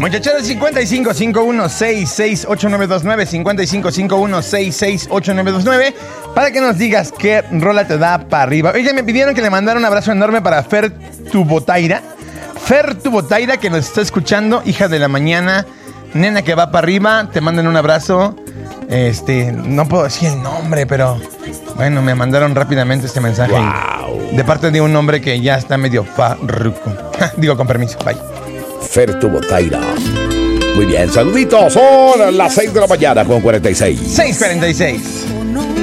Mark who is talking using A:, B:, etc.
A: Muchacheros, 5551668929, 5551668929, para que nos digas qué rola te da para arriba. Oye, me pidieron que le mandara un abrazo enorme para Fer Tubotaira. Fer Tubotaira, que nos está escuchando, hija de la mañana, nena que va para arriba, te mandan un abrazo. No puedo decir el nombre, pero bueno, me mandaron rápidamente este mensaje.
B: Wow.
A: De parte de un hombre que ya está medio farruco. Digo, con permiso, bye.
B: Fer Tubotaira. Muy bien, saluditos. Son las 6 de la mañana con 46.
A: 6:46.